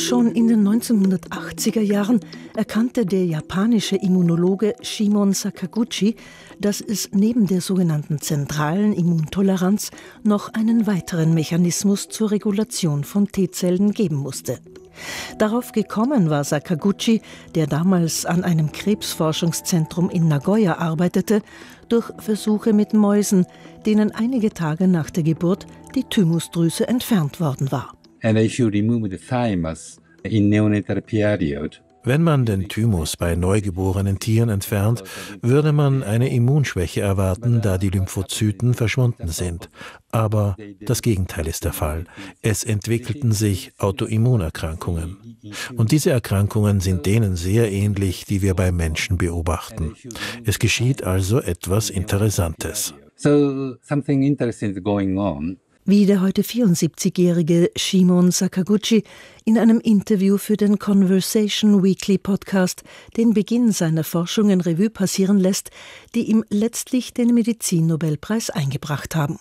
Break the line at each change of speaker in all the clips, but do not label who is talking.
Schon in den 1980er Jahren erkannte der japanische Immunologe Shimon Sakaguchi, dass es neben der sogenannten zentralen Immuntoleranz noch einen weiteren Mechanismus zur Regulation von T-Zellen geben musste. Darauf gekommen war Sakaguchi, der damals an einem Krebsforschungszentrum in Nagoya arbeitete, durch Versuche mit Mäusen, denen einige Tage nach der Geburt die Thymusdrüse entfernt worden war.
And if you remove the thymus in neonatal period,
wenn man den Thymus bei neugeborenen Tieren entfernt, würde man eine Immunschwäche erwarten, da die Lymphozyten verschwunden sind. Aber das Gegenteil ist der Fall. Es entwickelten sich Autoimmunerkrankungen. Und diese Erkrankungen sind denen sehr ähnlich, die wir bei Menschen beobachten. Es geschieht also etwas Interessantes.
So something interesting is going on.
Wie der heute 74-jährige Shimon Sakaguchi in einem Interview für den Conversation Weekly Podcast den Beginn seiner Forschungen Revue passieren lässt, die ihm letztlich den Medizinnobelpreis eingebracht haben.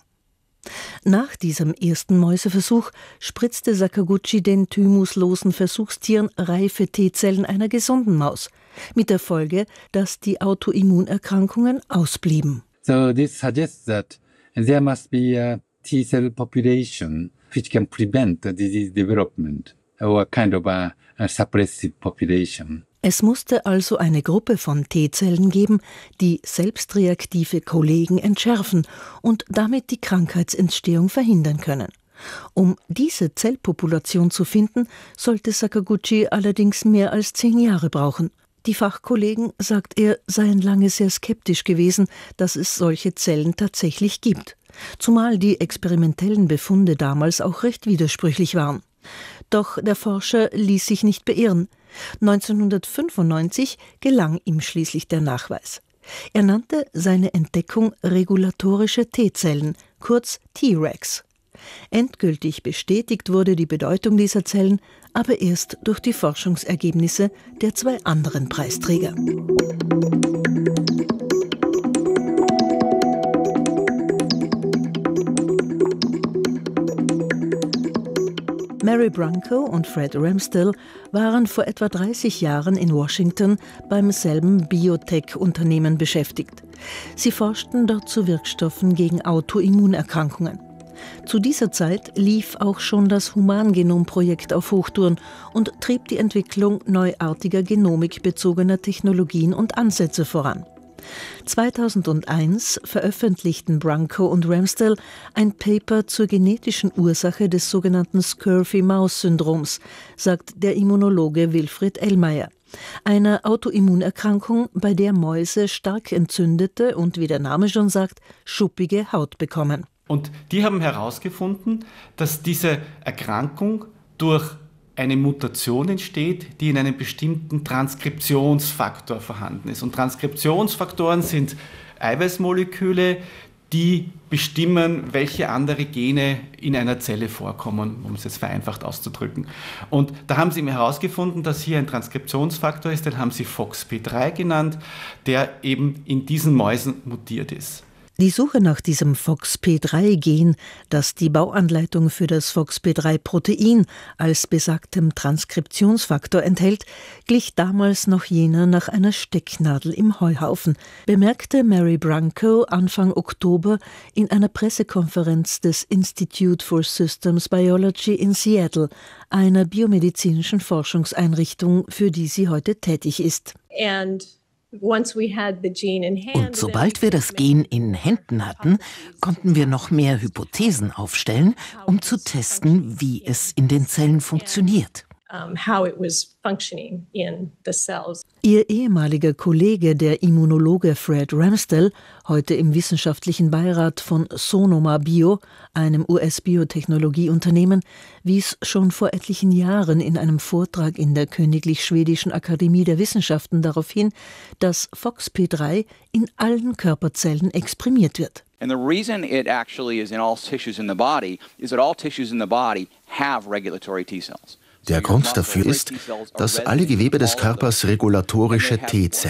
Nach diesem ersten Mäuseversuch spritzte Sakaguchi den thymuslosen Versuchstieren reife T-Zellen einer gesunden Maus, mit der Folge, dass die Autoimmunerkrankungen ausblieben.
So this suggests that there must be a T-cell population which can prevent the disease development or kind of a suppressive population.
Es musste also eine Gruppe von T-Zellen geben, die selbstreaktive Kollegen entschärfen und damit die Krankheitsentstehung verhindern können. Um diese Zellpopulation zu finden, sollte Sakaguchi allerdings mehr als 10 Jahre brauchen. Die Fachkollegen, sagt er, seien lange sehr skeptisch gewesen, dass es solche Zellen tatsächlich gibt. Zumal die experimentellen Befunde damals auch recht widersprüchlich waren. Doch der Forscher ließ sich nicht beirren. 1995 gelang ihm schließlich der Nachweis. Er nannte seine Entdeckung regulatorische T-Zellen, kurz T-Regs. Endgültig bestätigt wurde die Bedeutung dieser Zellen aber erst durch die Forschungsergebnisse der 2 anderen Preisträger. Mary Branco und Fred Ramsdell waren vor etwa 30 Jahren in Washington beim selben Biotech-Unternehmen beschäftigt. Sie forschten dort zu Wirkstoffen gegen Autoimmunerkrankungen. Zu dieser Zeit lief auch schon das Humangenom-Projekt auf Hochtouren und trieb die Entwicklung neuartiger genomikbezogener Technologien und Ansätze voran. 2001 veröffentlichten Branco und Ramsdell ein Paper zur genetischen Ursache des sogenannten Scurvy-Maus-Syndroms, sagt der Immunologe Wilfried Ellmeier, einer Autoimmunerkrankung, bei der Mäuse stark entzündete und, wie der Name schon sagt, schuppige Haut bekommen.
Und die haben herausgefunden, dass diese Erkrankung durch eine Mutation entsteht, die in einem bestimmten Transkriptionsfaktor vorhanden ist. Und Transkriptionsfaktoren sind Eiweißmoleküle, die bestimmen, welche andere Gene in einer Zelle vorkommen, um es jetzt vereinfacht auszudrücken. Und da haben sie eben herausgefunden, dass hier ein Transkriptionsfaktor ist, den haben sie FOXP3 genannt, der eben in diesen Mäusen mutiert ist.
Die Suche nach diesem FOXP3-Gen, das die Bauanleitung für das FOXP3-Protein als besagtem Transkriptionsfaktor enthält, glich damals noch jener nach einer Stecknadel im Heuhaufen, bemerkte Mary Branco Anfang Oktober in einer Pressekonferenz des Institute for Systems Biology in Seattle, einer biomedizinischen Forschungseinrichtung, für die sie heute tätig ist.
Und sobald wir das Gen in Händen hatten, konnten wir noch mehr Hypothesen aufstellen, um zu testen, wie es in den Zellen funktioniert.
Ihr ehemaliger Kollege, der Immunologe Fred Ramsdell, heute im wissenschaftlichen Beirat von Sonoma Bio, einem US-Biotechnologieunternehmen, wies schon vor etlichen Jahren in einem Vortrag in der Königlich Schwedischen Akademie der Wissenschaften darauf hin, dass FOXP3 in allen Körperzellen exprimiert wird.
And the reason it actually is in all tissues in the body is that all tissues in the body have regulatory T-cells.
Der Grund dafür ist, dass alle Gewebe des Körpers regulatorische T-Zellen